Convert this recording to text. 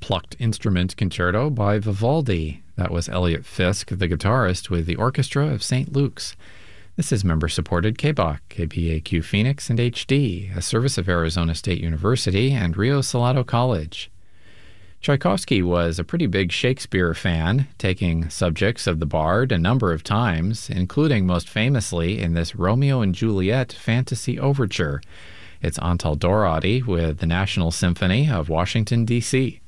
Plucked Instrument Concerto by Vivaldi. That was Elliot Fisk, the guitarist, with the Orchestra of St. Luke's. This is member-supported KBOC, KPAQ Phoenix, and HD, a service of Arizona State University and Rio Salado College. Tchaikovsky was a pretty big Shakespeare fan, taking subjects of the Bard a number of times, including most famously in this Romeo and Juliet fantasy overture. It's Antal Dorati with the National Symphony of Washington, D.C.